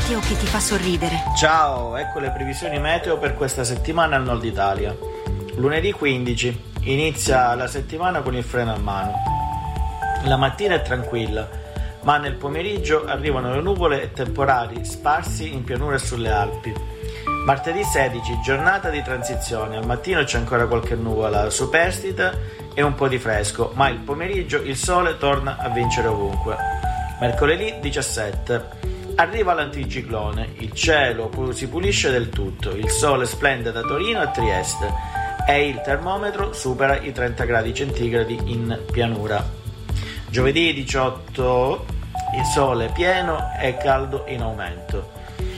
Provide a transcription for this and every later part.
meteo che ti fa sorridere. Ciao, ecco le previsioni meteo per questa settimana al nord Italia. Lunedì 15 inizia la settimana con il freno a mano. La mattina è tranquilla, ma nel pomeriggio arrivano le nuvole e temporali sparsi in pianura e sulle Alpi. Martedì 16, giornata di transizione. Al mattino c'è ancora qualche nuvola superstite e un po' di fresco, ma il pomeriggio il sole torna a vincere ovunque. Mercoledì 17, arriva l'anticiclone, il cielo si pulisce del tutto, il sole splende da Torino a Trieste e il termometro supera i 30 gradi centigradi in pianura. Giovedì 18, il sole pieno e caldo in aumento.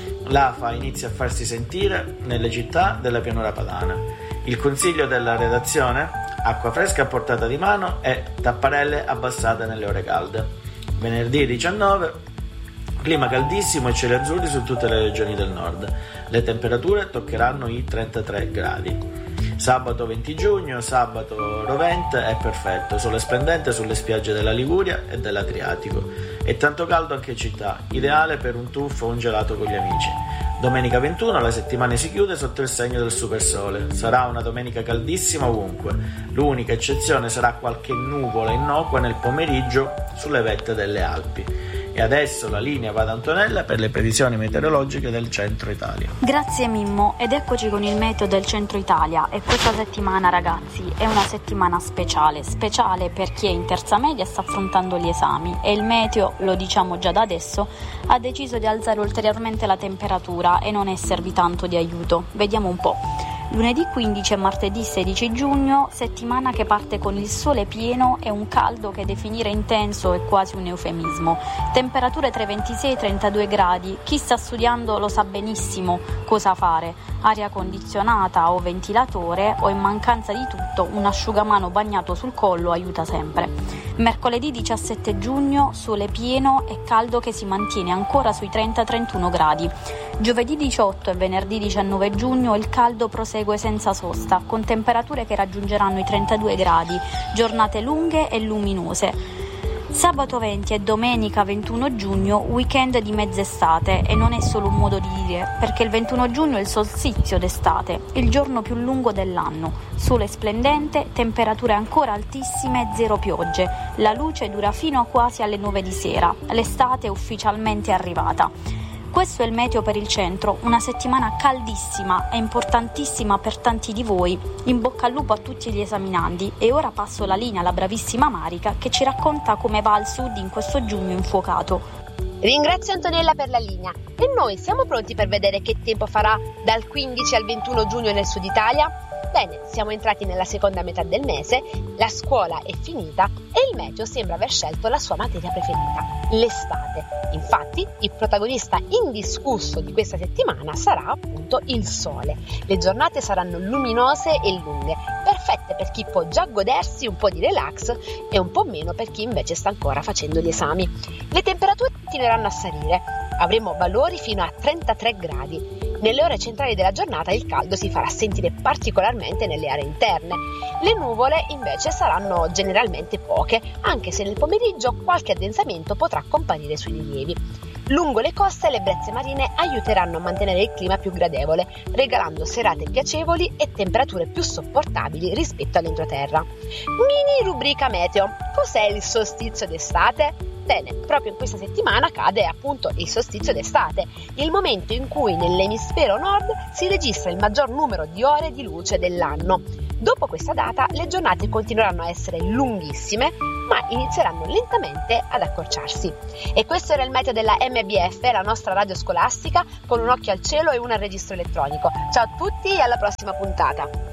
L'afa inizia a farsi sentire nelle città della pianura padana. Il consiglio della redazione: acqua fresca a portata di mano e tapparelle abbassate nelle ore calde. Venerdì 19, clima caldissimo e cieli azzurri su tutte le regioni del nord. Le temperature toccheranno i 33 gradi. Sabato 20 giugno, sabato rovente e perfetto, sole splendente sulle spiagge della Liguria e dell'Adriatico. E tanto caldo anche in città, ideale per un tuffo o un gelato con gli amici. Domenica 21 la settimana si chiude sotto il segno del supersole. Sarà una domenica caldissima ovunque. L'unica eccezione sarà qualche nuvola innocua nel pomeriggio sulle vette delle Alpi. E adesso la linea va ad Antonella per le previsioni meteorologiche del centro Italia. Grazie Mimmo, ed eccoci con il meteo del centro Italia. E questa settimana, ragazzi, è una settimana speciale per chi è in terza media e sta affrontando gli esami, e il meteo, lo diciamo già da adesso, ha deciso di alzare ulteriormente la temperatura e non esservi tanto di aiuto. Vediamo un po'. Lunedì 15 e martedì 16 giugno, settimana che parte con il sole pieno e un caldo che definire intenso è quasi un eufemismo. Temperature tra i 26 e i 32 gradi, chi sta studiando lo sa benissimo cosa fare, aria condizionata o ventilatore, o in mancanza di tutto un asciugamano bagnato sul collo aiuta sempre. Mercoledì 17 giugno, sole pieno e caldo che si mantiene ancora sui 30-31 gradi. Giovedì 18 e venerdì 19 giugno il caldo prosegue senza sosta, con temperature che raggiungeranno i 32 gradi, giornate lunghe e luminose. Sabato 20 e domenica 21 giugno weekend di mezz'estate, e non è solo un modo di dire, perché il 21 giugno è il solstizio d'estate, il giorno più lungo dell'anno. Sole splendente, temperature ancora altissime, zero piogge. La luce dura fino a quasi alle 9 di sera. L'estate è ufficialmente arrivata. Questo è il meteo per il centro, una settimana caldissima e importantissima per tanti di voi. In bocca al lupo a tutti gli esaminandi, e ora passo la linea alla bravissima Marica che ci racconta come va al sud in questo giugno infuocato. Ringrazio Antonella per la linea, e noi siamo pronti per vedere che tempo farà dal 15 al 21 giugno nel sud Italia? Bene, siamo entrati nella seconda metà del mese, la scuola è finita e il meteo sembra aver scelto la sua materia preferita, l'estate. Infatti, il protagonista indiscusso di questa settimana sarà appunto il sole. Le giornate saranno luminose e lunghe, perfette per chi può già godersi un po' di relax e un po' meno per chi invece sta ancora facendo gli esami. Le temperature continueranno a salire, avremo valori fino a 33 gradi. Nelle ore centrali della giornata il caldo si farà sentire particolarmente nelle aree interne. Le nuvole invece saranno generalmente poche, anche se nel pomeriggio qualche addensamento potrà comparire sui rilievi. Lungo le coste le brezze marine aiuteranno a mantenere il clima più gradevole, regalando serate piacevoli e temperature più sopportabili rispetto all'entroterra. Mini rubrica meteo. Cos'è il solstizio d'estate? Bene, proprio in questa settimana cade appunto il solstizio d'estate, il momento in cui nell'emisfero nord si registra il maggior numero di ore di luce dell'anno. Dopo questa data le giornate continueranno a essere lunghissime, ma inizieranno lentamente ad accorciarsi. E questo era il meteo della MBF, la nostra radio scolastica, con un occhio al cielo e uno al registro elettronico. Ciao a tutti e alla prossima puntata!